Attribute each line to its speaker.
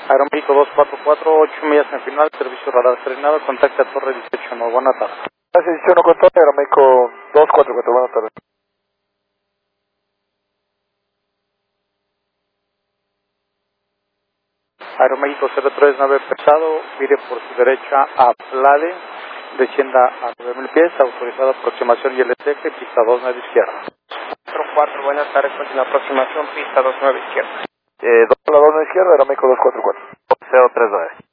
Speaker 1: Aeroméxico 244, 8 millas en final, servicio radar frenado, contacta Torre 18, no, buena tarde.
Speaker 2: Gracias, 18 con Torre, Aeroméxico 244, buenas tardes.
Speaker 1: Aeroméxico 039 pesado, vire por su derecha a Plade, descienda a 9000 pies, autorizada aproximación y LTG, pista 29 izquierda.
Speaker 3: 44, buenas tardes, continua aproximación, pista 29 izquierda.
Speaker 2: 2 a la 2 izquierda, Aeroméxico 244.
Speaker 3: 039.